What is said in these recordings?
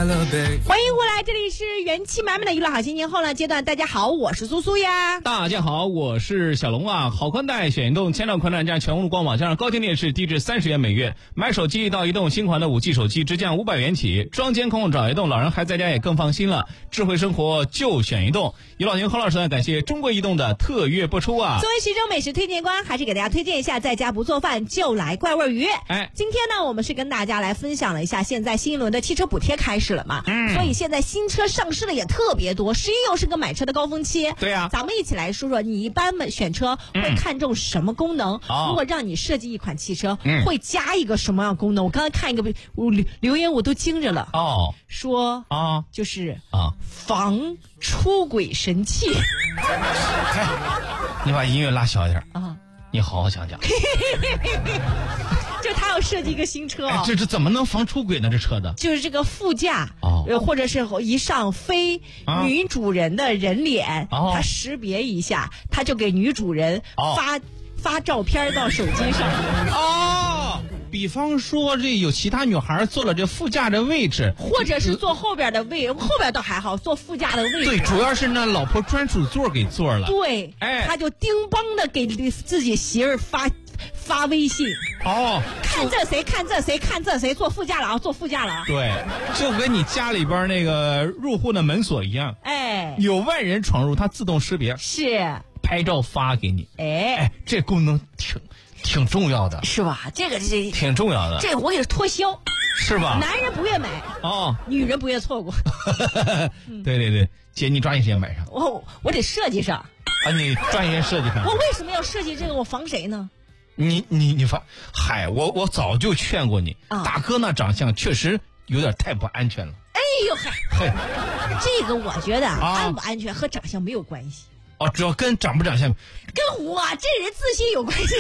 快乐呗。 欢迎回来，这里是元气满满的娱乐好心情后呢阶段。大家好，我是苏苏呀。 大家好，我是小龙啊。好宽带选移动千兆宽带加全屋光网，加上高清电视低至30元每月。买手机到移动新款的5G 手机直降500元起，装监控找移动，老人还在家也更放心了。智慧生活就选移动。于老秦何老师呢，感谢中国移动的特约播出啊。 作为徐州美食推荐官，还是给大家推荐一下，在家不做饭就来怪味鱼。今天呢，我们是跟大家来分享了一下，现在新一轮的汽车补贴开始了嘛，所以现在新车上市的也特别多，11又是个买车的高峰期。 对呀， 咱们一起来说说，你一般选车会看重什么功能？如果让你设计一款汽车，会加一个什么样功能？我刚才看一个留言，我都惊着了。说就是防出轨神器。 你把音乐拉小一点你好好讲讲。 就他要设计一个新车这怎么能防出轨呢？这车的就是这个副驾或者是一上非女主人的人脸，他识别一下，他就给女主人发照片到手机上。 比方说这有其他女孩坐了这副驾的位置， 或者是坐后边的位，后边倒还好，坐副驾的位置。 对，主要是那老婆专属座给坐了。 对，他就叮当的给自己媳妇发微信。看这谁看这谁看这谁坐副驾了啊，坐副驾了啊。 对，就跟你家里边那个入户的门锁一样。有外人闯入，它自动识别， 是拍照发给你。这功能挺重要的， 是吧？这挺重要的， 这我给脱销， 是吧？ 男人不愿买女人不愿错过。 对，姐你抓紧时间买上。 我得设计上你抓紧时间设计上。 我为什么要设计这个？我防谁呢？ 你防？我早就劝过你，大哥那长相确实有点太不安全了。 这个我觉得安不安全和长相没有关系。 主要跟长不长相， 跟我这人自信有关系。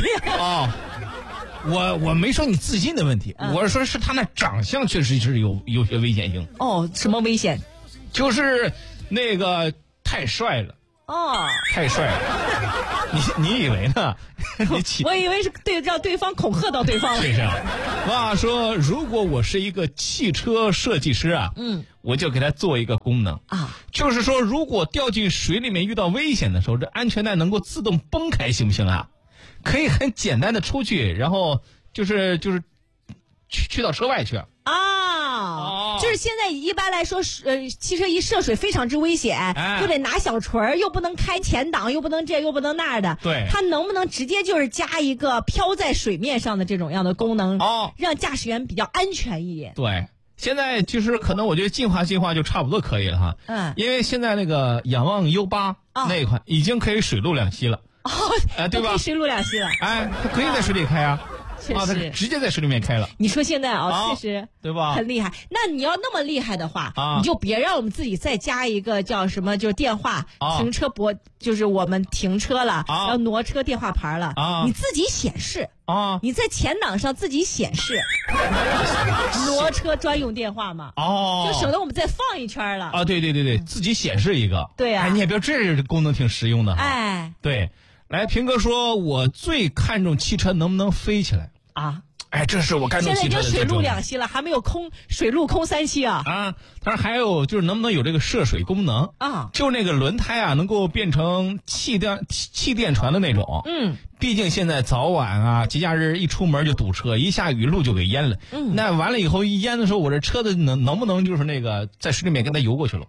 我没说你自信的问题，我说是他那长相确实是有些危险性。 什么危险？ 就是那个太帅了。太帅了。你以为呢？ 我以为是让对方恐吓到对方了。 是啊。话说，如果我是一个汽车设计师我就给他做一个功能就是说，如果掉进水里面遇到危险的时候，这安全带能够自动崩开，行不行啊？可以很简单的出去，然后就是去到车外去。 就是现在一般来说，汽车一涉水非常之危险，就得拿小锤，又不能开前挡，又不能这又不能那的。 对， 它能不能直接就是加一个飘在水面上的这种样的功能，让驾驶员比较安全一点？对， 现在就是可能我觉得进化就差不多可以了哈。因为现在那个仰望 U8那一款已经可以水陆两栖了。对吧？ 可以水陆两栖了。 它可以在水里开啊。它直接在水里面开了。 你说现在确实对吧？ 很厉害。那你要那么厉害的话，你就别让我们自己再加一个叫什么，就是电话停车就是我们停车了要挪车电话牌了你自己显示你在前挡上自己显示挪车专用电话嘛就省得我们再放一圈了对，自己显示一个。 对啊， 你也别这功能挺实用的对。来，平哥说，我最看重汽车能不能飞起来这是我看重汽车的。 现在已经水陆两栖了，还没有水陆空三栖他说还有就是能不能有这个涉水功能就那个轮胎能够变成气垫船的那种。毕竟现在早晚节假日一出门就堵车，一下雨路就给淹了。那完了以后一淹的时候，我这车子能不能就是那个在水里面跟它游过去了？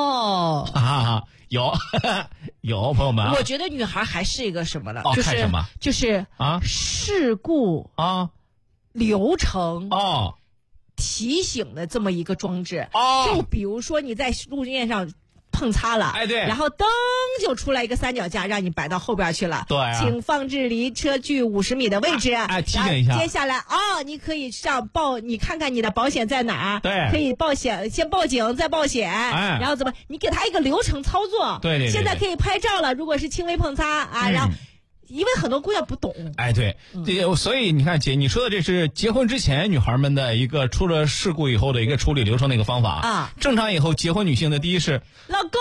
有朋友们我觉得女孩还是一个什么呢？ 看什么？ 就是事故流程提醒的这么一个装置。就比如说你在路面上碰擦了， 对， 然后灯就出来一个三脚架，让你摆到后边去了。 对请放置离车距50米的位置。 提醒一下。 接下来你可以你看看你的保险在哪儿？ 对， 可以报险，先报警再报险。然后你给他一个流程操作。 对。 现在可以拍照了，如果是轻微碰擦然后因为很多姑娘不懂。 哎，对，所以你看姐，你说的这是结婚之前女孩们的一个出了事故以后的一个处理流程的一个方法啊。正常以后结婚女性的第一是老公。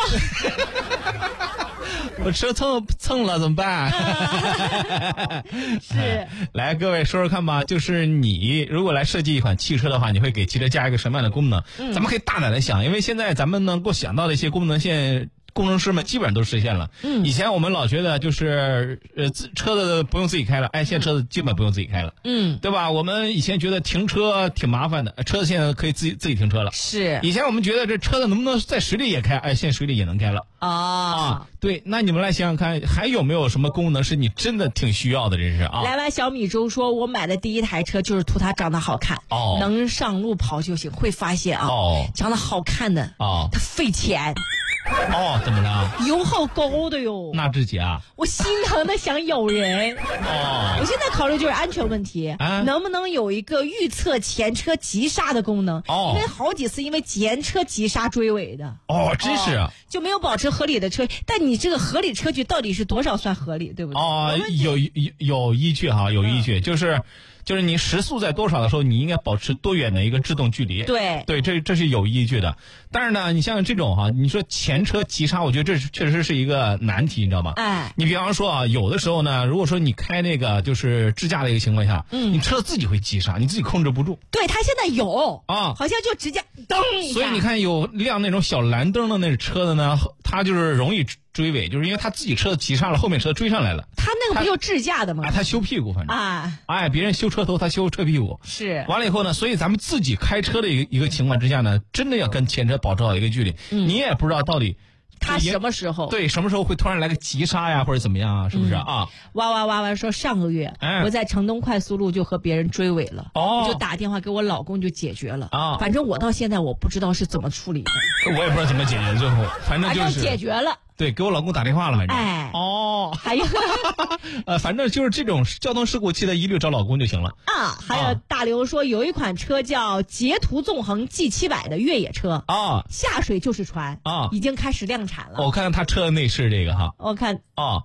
我车蹭了怎么办？ 是， 来各位说说看吧，就是你如果来设计一款汽车的话，你会给汽车加一个什么样的功能？咱们可以大胆的想，因为现在咱们能够想到的一些功能现工程师们基本上都实现了。以前我们老觉得就是车子不用自己开了，哎，现在车子基本不用自己开了。对吧？我们以前觉得停车挺麻烦的，车子现在可以自己停车了。 是。以前我们觉得这车子能不能在水里也开？哎，现在水里也能开了。对，那你们来想想看，还有没有什么功能是你真的挺需要的？这是啊。 来完小米粥说，我买的第一台车就是图它长得好看，能上路跑就行。会发现长得好看的它费钱。 怎么了？ 油耗高的哟。 那志杰啊， 我心疼的想咬人。我现在考虑就是安全问题，能不能有一个预测前车急刹的功能？因为好几次因为前车急刹追尾的。 真是啊， 就没有保持合理的车。但你这个合理车距到底是多少算合理，对不对？ 有依据哈，有依据，就是你时速在多少的时候，你应该保持多远的一个制动距离？对，这是有依据的。但是呢，你像这种哈，你说前车急刹，我觉得这确实是一个难题，你知道吧？你比方说啊，有的时候呢，如果说你开那个就是支架的一个情况下，你车自己会急刹，你自己控制不住。 对，它现在有好像就直接噔一下。 所以你看有亮那种小蓝灯的那车的呢，它就是容易追尾，就是因为他自己车子急刹了，后面车追上来了。 他那个不就支架的吗？ 他修屁股，反正别人修车头，他修车屁股。 是。 完了以后呢，所以咱们自己开车的一个情况之下呢，真的要跟前车保持好一个距离。你也不知道到底他什么时候什么时候会突然来个急刹呀，或者怎么样啊？是不是啊？ 哇说上个月我在城东快速路就和别人追尾了，我就打电话给我老公就解决了反正我到现在我不知道是怎么处理的， 我也不知道怎么解决，最后反正就是解决了。 对，给我老公打电话了，反正还有反正就是这种交通事故，记得一律找老公就行了还有大刘说有一款车叫捷途纵横 G700 的越野车下水就是船已经开始量产了。 我看看他车的内饰这个哈， 我看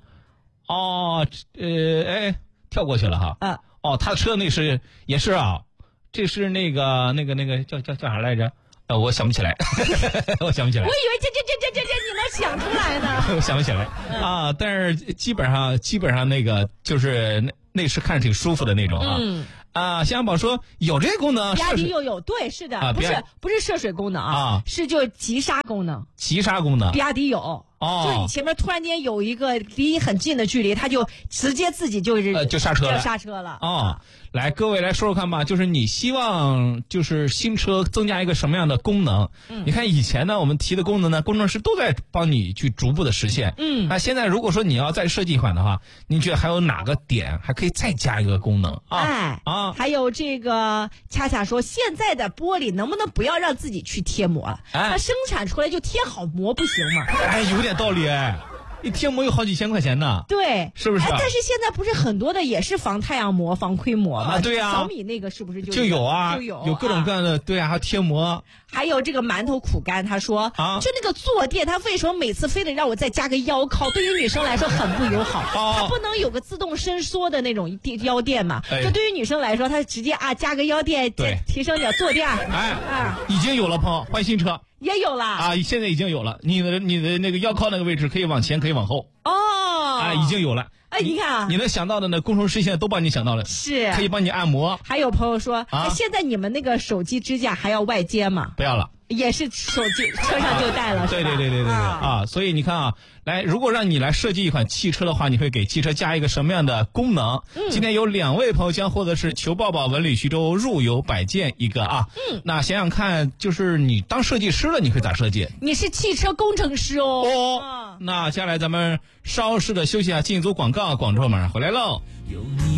跳过去了哈他车的内饰也是这是那个叫啥来着？我想不起来，我想不起来。 我以为这你能想出来呢？ 我想不起来但是基本上那个就是内饰看着挺舒服的那种香宝说有这个功能， 比亚迪有，对，是的，不是涉水功能是就急刹功能。 急刹功能， 比亚迪有。就是你前面突然间有一个离你很近的距离，它就直接自己就刹车了。 来，各位来说说看吧，就是你希望就是新车增加一个什么样的功能？你看以前呢，我们提的功能呢，工程师都在帮你去逐步的实现。那现在如果说你要再设计一款的话，你觉得还有哪个点还可以再加一个功能还有这个恰恰说，现在的玻璃能不能不要让自己去贴膜了？它生产出来就贴好膜不行吗？ 有点道理一贴膜有好几千块钱呢。 对， 是不是但是现在不是很多的也是防太阳膜、防窥膜吗？ 对呀， 小米那个是不是就有有各种各样的对还贴膜。 还有这个馒头苦干，他说就那个坐垫，他为什么每次非得让我再加个腰靠？对于女生来说很不友好。它不能有个自动伸缩的那种腰垫嘛？就对于女生来说，它直接加个腰垫，提升点坐垫。 已经有了，朋友，换新车也有了现在已经有了。你的那个腰靠那个位置可以往前，可以往后。已经有了。 你看你能想到的呢，工程师现在都帮你想到了， 是可以帮你按摩。 还有朋友说现在你们那个手机支架还要外接吗？ 不要了， 也是手机车上就带了。 对所以你看来，如果让你来设计一款汽车的话，你会给汽车加一个什么样的功能？今天有2位朋友将获得是求抱抱文旅徐州入游摆件一个那想想看，就是你当设计师了，你会咋设计？ 你是汽车工程师那接下来咱们稍事的休息一下，进一组广告，广州马上回来喽。 有你